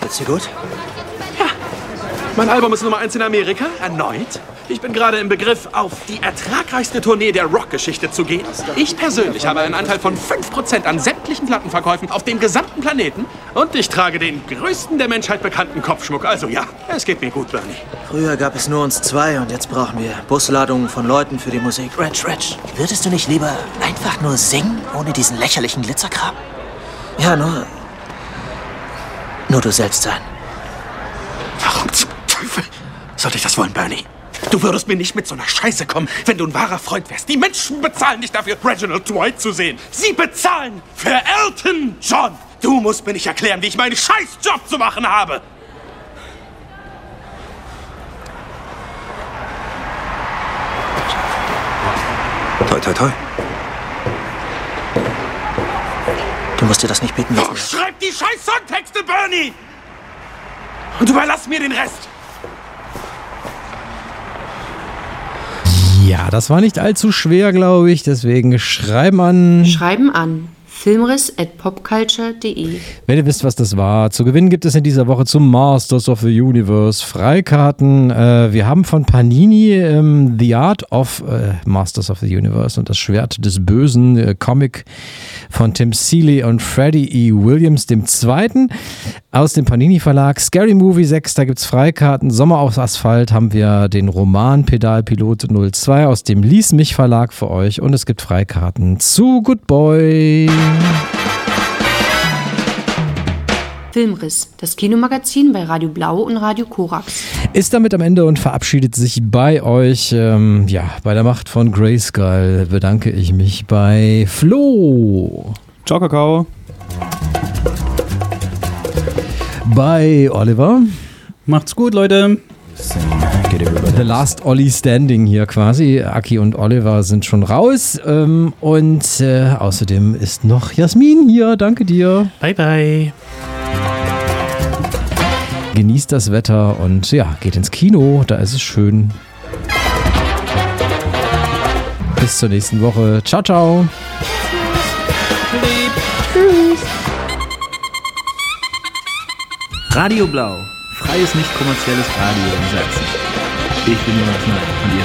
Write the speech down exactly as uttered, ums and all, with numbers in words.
Geht's dir gut? Ja. Mein Album ist Nummer eins in Amerika, erneut. Ich bin gerade im Begriff, auf die ertragreichste Tournee der Rockgeschichte zu gehen. Ich persönlich habe einen Anteil von fünf Prozent an sämtlichen Plattenverkäufen auf dem gesamten Planeten. Und ich trage den größten der Menschheit bekannten Kopfschmuck. Also ja, es geht mir gut, Bernie. Früher gab es nur uns zwei und jetzt brauchen wir Busladungen von Leuten für die Musik. Reg, Reg, würdest du nicht lieber einfach nur singen, ohne diesen lächerlichen Glitzerkram? Ja, nur... nur du selbst sein. Warum zum Teufel sollte ich das wollen, Bernie? Du würdest mir nicht mit so einer Scheiße kommen, wenn du ein wahrer Freund wärst. Die Menschen bezahlen dich dafür, Reginald Dwight zu sehen. Sie bezahlen für Elton John. Du musst mir nicht erklären, wie ich meinen Scheißjob zu machen habe. Toi, toi, toi. Du musst dir das nicht bitten. Oh, schreib die scheiß Songtexte, Bernie! Und überlass mir den Rest. Ja, das war nicht allzu schwer, glaube ich. Deswegen schreiben an... Schreiben an filmriss at popculture punkt de. Wenn ihr wisst, was das war. Zu gewinnen gibt es in dieser Woche zum Masters of the Universe Freikarten. Äh, wir haben von Panini ähm, The Art of äh, Masters of the Universe und das Schwert des Bösen, äh, Comic von Tim Seeley und Freddie E. Williams, dem Zweiten, aus dem Panini Verlag. Scary Movie sechs, da gibt es Freikarten. Sommer auf Asphalt haben wir den Roman Pedalpilot null zwei aus dem Lies mich Verlag für euch und es gibt Freikarten zu Good Boy. Filmriss, das Kinomagazin bei Radio Blau und Radio Korax. Ist damit am Ende und verabschiedet sich bei euch, ähm, ja, bei der Macht von Grayskull bedanke ich mich bei Flo. Ciao, Kakao. Bei Oliver. Macht's gut, Leute. The Last Ollie Standing hier quasi. Aki und Oliver sind schon raus. Ähm, und äh, außerdem ist noch Jasmin hier. Danke dir. Bye, bye. Genießt das Wetter und ja, geht ins Kino. Da ist es schön. Bis zur nächsten Woche. Ciao, ciao. Tschüss. Radio Blau. Freies, nicht kommerzielles Radio in Sachsen. Ich bin Jonas Ney und ihr